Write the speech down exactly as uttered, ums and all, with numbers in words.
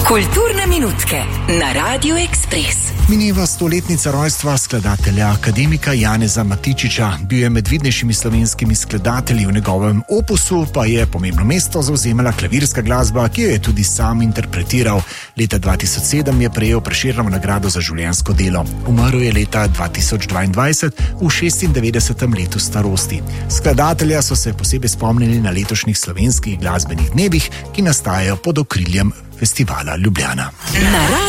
Kulturne minutke na Radiu Ekspres. Mineva stoletnica rojstva skladatelja akademika Janeza Matičiča. Bil je med vidnejšimi slovenskimi skladatelji, v njegovem opusu pa je pomembno mesto zavzemala klavirska glasba, ki jo je tudi sam interpretiral. Leta dva tisoč sedem je prejel Prešernovo nagrado za življenjsko delo. Umrl je leta dva tisoč dvaindvajset v šestindevetdesetem letu starosti. Skladatelja so se posebej spomnili na letošnjih slovenskih glasbenih dnevih, ki nastajajo pod okriljem Festivala Ljubljana.